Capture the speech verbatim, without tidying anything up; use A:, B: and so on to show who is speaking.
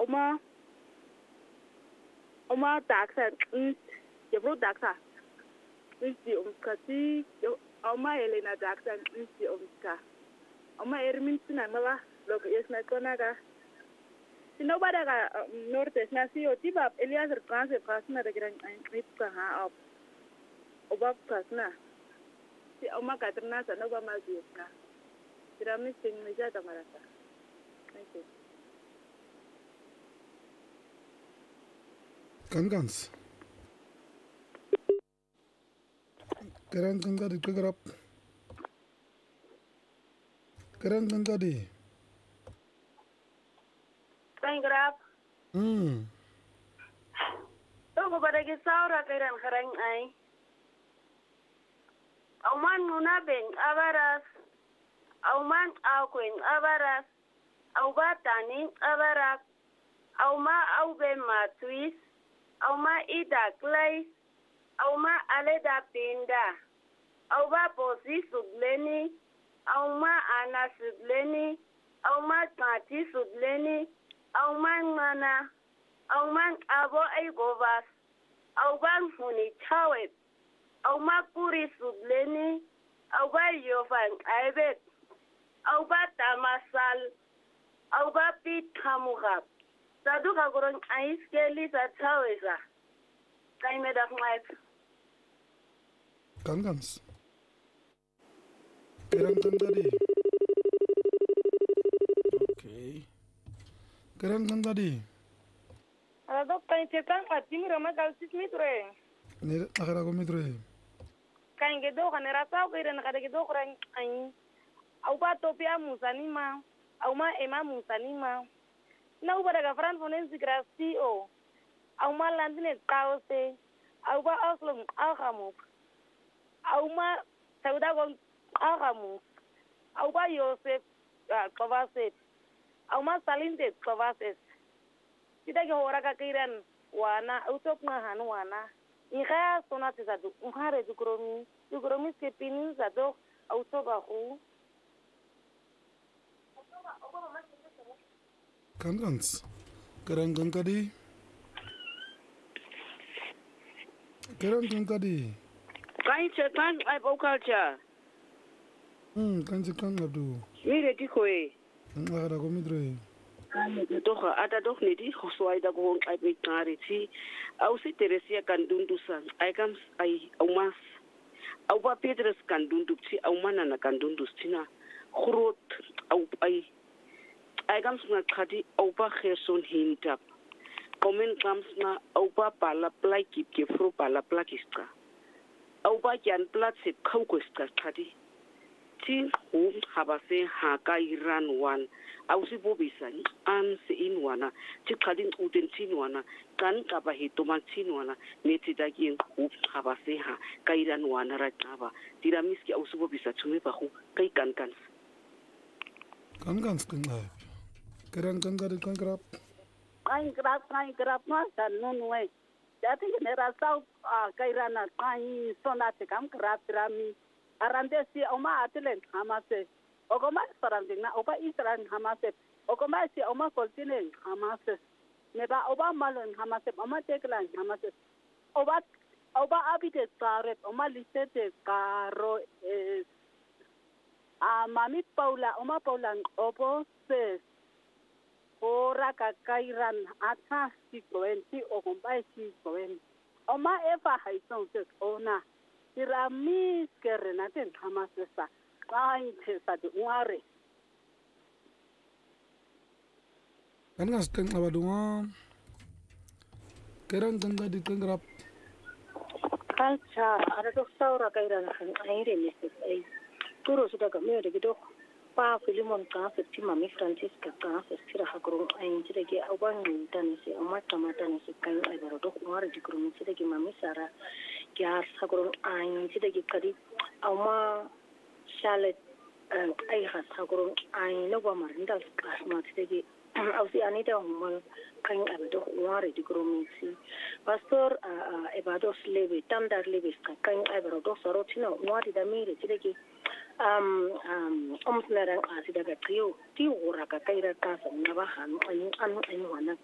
A: Oma Oma taxa is je bro taxa is die omskati Oma Elena taxa is die omska Oma Ermin sinamala lo que es na konaga si no para norte na si o tiba Elias France France na de gran trip ka ha op oba pasna si Oma katrina sa no ba mazika tira mi sing mi ja tamarata thank you
B: Kankans. Kerang kankadi kegerap. Kerang kankadi.
C: Kerang
B: Hmm.
C: Tunggu pada kisah kerang kerang ai. Auman nuna beng abaras. Auman auquin abaras. Aubataning abarak. Auma aube matwis. Auma ida clay. Auma aleda pinda. Auba posi subleni. Auma ana subleni. Auma kati subleni. Auma mana. Auma abo ay govas. Auba huni chawet. Auma kuri subleni. Auba yofan aibet. Auba tamasal. Auba pit hamugap. Sadu kagurang ais keli sa chawesa. Kay medak maip.
B: Kankans. Kerang kankadi. Okay. Kerang kankadi.
A: Ada dok kan cekan kating rama kalsis mitre.
B: Ni akara ko mitre.
A: Kan gedo kan rasa ko ira nakada gedo kurang ai. Au ba topia musanima. Au ma ema musanima. Na uba daga Fran Fonensi Grasio. Au ma landine kaose. Au ba Oslo Alhamuk. Au ma Sauda gon Alhamuk. Au ba Yosef Kovaset. Au ma Salinte Kovaset. Kita ke hora ka kiran wana utop na hanu wana. Ika sonate sa du unhare du kromi. Du kromi ke pinin sa do utop aku.
B: Kankans. Kerang kankadi. Kerang kankadi.
C: Kain cekan ai bokalcha.
B: Hmm, kan cekan adu.
C: Mire dikoe.
B: Akara ko mitre.
C: Doha ada dok ne di khoswai da go ai be tari ti. Au si Teresia kan dundusan. Ai kam ai au mas. Au ba Pedres kan dunduk ti au mana na kan dundus tina. Khurot au ai I comes na khadi opa kherson hintap. Komen comes na opa pala plai kip ke fro pala plakistra. Opa kyan plat se khaukosta khadi. Ti hu habase ha ka iran wan. Ausi bobisan an se inwana. Ti khadin uten tinwana kan ka ba hitoman tinwana neti dagin hu habase ha ka iran wana rataba. Tiramiski ausi bobisa tume ba hu kai kan kan.
B: Kankans kankai. Kerang kankadi kankrap.
D: Kain kerap, kain kerap mas dan nunwe. Jadi genera sau kairana kain sonate kam kerap rami. Arande si oma atilen hamase. Ogoma saranding na oba isran hamase. Ogoma si oma koltinen hamase. Neba oba malon hamase. Oma teklan hamase. Oba oba abite karet. Oma lisete karo es. Ah mami Paula, oma Paula obo ses. Ora kakairan ata si koen si o kompai si koen. Oma eva haison ses ona. Tiramis kerenaten hamasesa. Kain tesa de uare.
B: Kangas teng abadunga. Kerang kankadi kankrap.
E: Kalcha ada dok saura kairan kan aire misis ai. Turo sudah kami ada gitu. Pa Filimon ka fifty mami Francisca ka fifty ra hakuru ai chirege awan tan se amata mata ne se kai ai baro dok war dikuru chirege mami Sara kyar hakuru ai chirege kadi auma Charlotte ai has hakuru ai no ba marinda ka ma chirege ausi anita humal kai ai dok war dikuru misi pastor ebados lebe tamdar lebe ka kai ai baro dok sarotina war da mire chirege um um omsnera asi daga trio ti ora ka kaira ka sa na ba han an an an wana